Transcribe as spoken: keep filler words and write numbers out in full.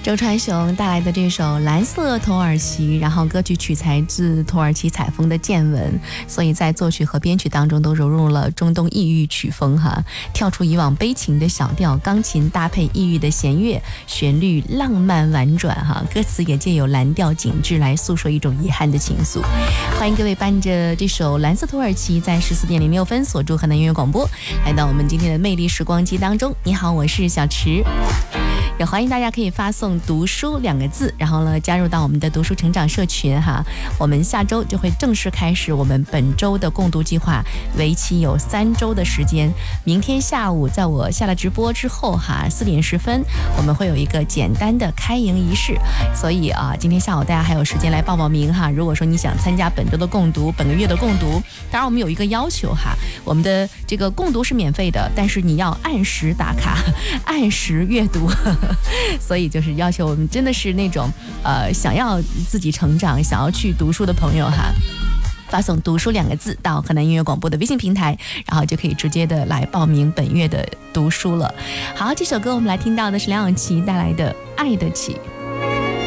周传雄带来的这首《蓝色土耳其》，然后歌曲取材自土耳其采风的见闻，所以在作曲和编曲当中都融入了中东异域曲风哈，跳出以往悲情的小调，钢琴搭配异域的弦乐，旋律浪漫婉转哈，歌词也借有蓝调景致来诉说一种遗憾的情愫。欢迎各位伴着这首《蓝色土耳其》在十四点零六分锁住河南音乐广播，来到我们今天的魅力时光机当中。你好，我是小池。也欢迎大家可以发送读书两个字，然后呢加入到我们的读书成长社群哈。我们下周就会正式开始我们本周的共读计划，为期有三周的时间。明天下午在我下了直播之后哈，四点十分我们会有一个简单的开营仪式，所以啊，今天下午大家还有时间来报报名哈。如果说你想参加本周的共读，本个月的共读，当然我们有一个要求哈，我们的这个共读是免费的，但是你要按时打卡，按时阅读。所以就是要求我们真的是那种呃想要自己成长想要去读书的朋友哈，发送读书两个字到河南音乐广播的微信平台，然后就可以直接的来报名本月的读书了。好，这首歌我们来听到的是梁咏琪带来的《爱得起》。